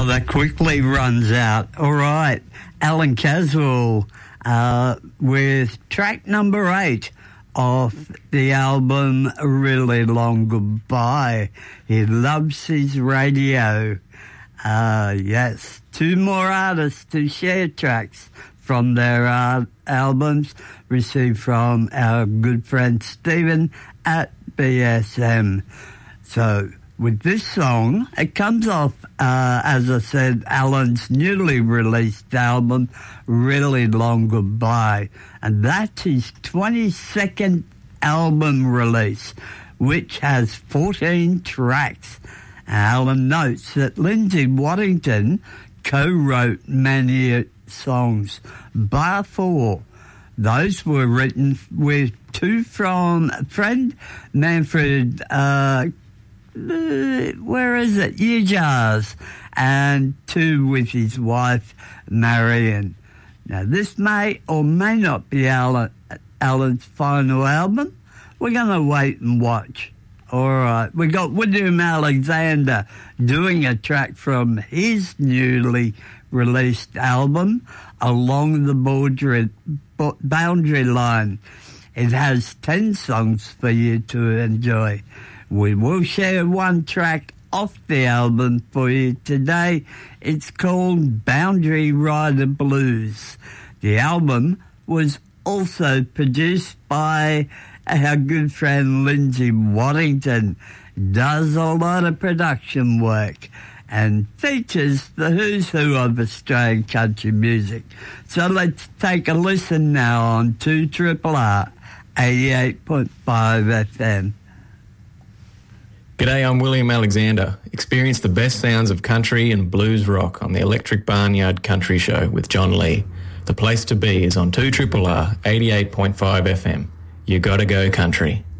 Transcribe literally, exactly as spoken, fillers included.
Oh, that quickly runs out. All right. Alan Caswell uh, with track number eight off the album Really Long Goodbye. He loves his radio. Uh, yes. Two more artists to share tracks from their uh, albums received from our good friend Stephen at B S M. So, with this song, it comes off, uh, as I said, Alan's newly released album, Really Long Goodbye. And that's his twenty-second album release, which has fourteen tracks. Alan notes that Lindsay Waddington co-wrote many songs, bar four. Those were written with two from a friend, Manfred, uh, where is it? Ujars, and two with his wife, Marion. Now, this may or may not be Alan, Alan's final album. We're going to wait and watch. All right. We got William Alexander doing a track from his newly released album, Along the Boundary, Boundary Line. It has ten songs for you to enjoy. We will share one track off the album for you today. It's called Boundary Rider Blues. The album was also produced by our good friend Lindsay Waddington. Does a lot of production work and features the who's who of Australian country music. So let's take a listen now on two R R R eighty-eight point five F M. G'day, I'm William Alexander. Experience the best sounds of country and blues rock on the Electric Barnyard Country Show with John Lee. The place to be is on two R R R eighty-eight point five F M. You gotta go country.